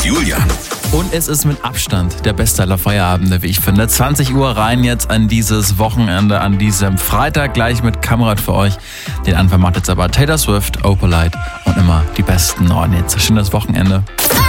Julian. Und es ist mit Abstand der beste aller Feierabende, wie ich finde. 20 Uhr rein jetzt an dieses Wochenende, an diesem Freitag gleich mit Kamerad für euch. Den Anfang macht jetzt aber Taylor Swift, Opalite und immer die besten neuen Hits. Schönes Wochenende.